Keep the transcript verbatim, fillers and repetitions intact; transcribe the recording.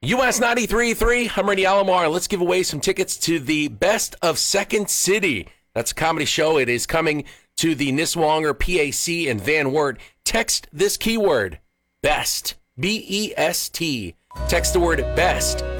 U S ninety-three point three, I'm Randy Alomar. Let's give away some tickets to the Best of Second City. That's a comedy show. It is coming to the Niswonger P A C in Van Wert. Text this keyword, BEST, B E S T. Text the word BEST